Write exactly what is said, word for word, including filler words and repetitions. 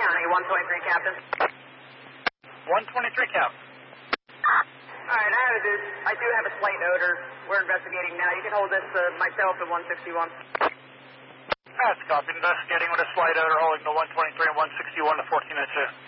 County, one twenty-three, Captain. one twenty-three, Captain. All right, I, have a, I do have a slight odor. We're investigating now. You can hold this uh, myself at one sixty-one. That's copy. Investigating with a slight odor, holding the one twenty-three and one sixty-one to fourteen oh two.